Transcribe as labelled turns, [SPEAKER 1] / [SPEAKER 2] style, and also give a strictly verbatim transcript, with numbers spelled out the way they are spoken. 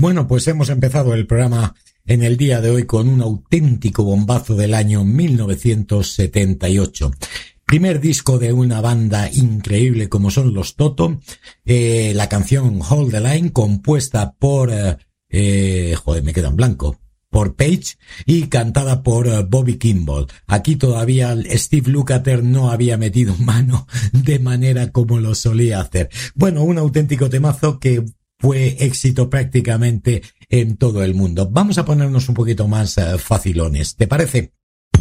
[SPEAKER 1] Bueno, pues hemos empezado el programa en el día de hoy con un auténtico bombazo del año mil novecientos setenta y ocho. Primer disco de una banda increíble como son los Toto, eh, la canción Hold the Line, compuesta por, eh, eh, joder, me queda en blanco, por Page y cantada por uh, Bobby Kimball. Aquí todavía Steve Lukather no había metido mano de manera como lo solía hacer. Bueno, un auténtico temazo que fue éxito prácticamente en todo el mundo. Vamos a ponernos un poquito más uh, facilones, ¿te parece?